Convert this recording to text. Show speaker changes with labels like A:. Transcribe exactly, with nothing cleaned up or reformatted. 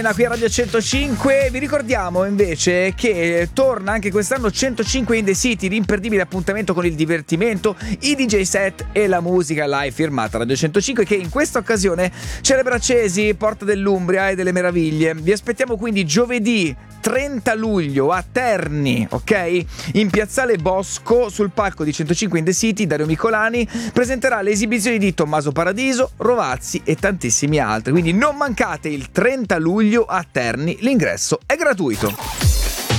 A: Qui a Radio centocinque vi ricordiamo invece che torna anche quest'anno centocinque in the City, l'imperdibile appuntamento con il divertimento, i D J set e la musica live firmata Radio centocinque, che in questa occasione celebra Cesi, Porta dell'Umbria e delle Meraviglie. Vi aspettiamo quindi giovedì trenta luglio a Terni, ok? In Piazzale Bosco, sul palco di centocinque in the City. Dario Micolani presenterà le esibizioni di Tommaso Paradiso, Rovazzi e tantissimi altri, quindi non mancate il trenta luglio a Terni, l'ingresso è gratuito.